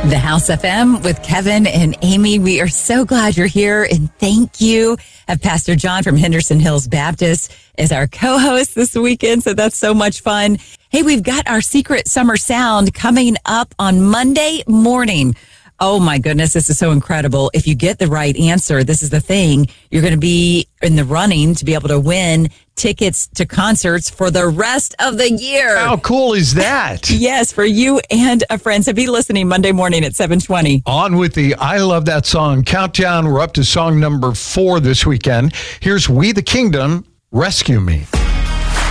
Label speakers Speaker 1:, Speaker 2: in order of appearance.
Speaker 1: The House FM with Kevin and Amy. We are so glad you're here, and thank you. Have Pastor John from Henderson Hills Baptist as our co-host this weekend, so that's so much fun. Hey, we've got our secret summer sound coming up on Monday morning. Oh my goodness, this is so incredible. If you get the right answer, this is the thing. You're going to be in the running to be able to win tickets to concerts for the rest of the year.
Speaker 2: How cool is that?
Speaker 1: Yes, for you and a friend. So be listening Monday morning at 7:20.
Speaker 2: On with the I Love That Song countdown. We're up to song number 4 this weekend. Here's We the Kingdom, Rescue Me.